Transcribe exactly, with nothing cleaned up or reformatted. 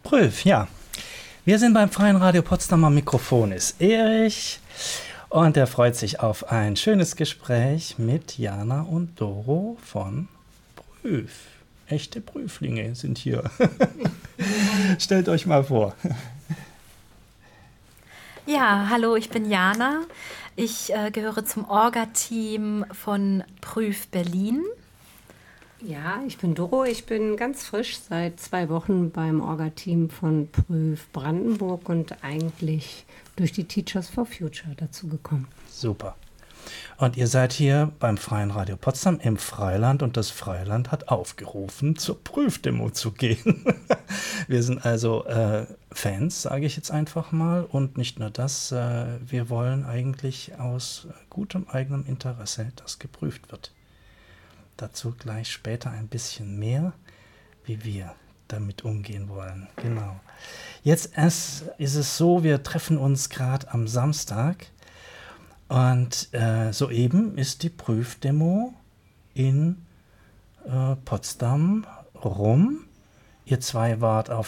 Prüf, ja. Wir sind beim Freien Radio Potsdam, am Mikrofon ist Erich und er freut sich auf ein schönes Gespräch mit Jana und Doro von Prüf. Echte Prüflinge sind hier. Stellt euch mal vor. Ja, hallo, ich bin Jana. Ich äh, gehöre zum Orga-Team von Prüf Berlin. Ja, ich bin Doro. Ich bin ganz frisch seit zwei Wochen beim Orga-Team von Prüf Brandenburg und eigentlich durch die Teachers for Future dazu gekommen. Super. Und ihr seid hier beim Freien Radio Potsdam im Freiland und das Freiland hat aufgerufen, zur Prüfdemo zu gehen. Wir sind also äh, Fans, sage ich jetzt einfach mal. Und nicht nur das, äh, wir wollen eigentlich aus gutem eigenem Interesse, dass geprüft wird. Dazu gleich später ein bisschen mehr, wie wir damit umgehen wollen. Genau. Jetzt erst ist es so, wir treffen uns gerade am Samstag und äh, soeben ist die Prüfdemo in äh, Potsdam rum. Ihr zwei wart auf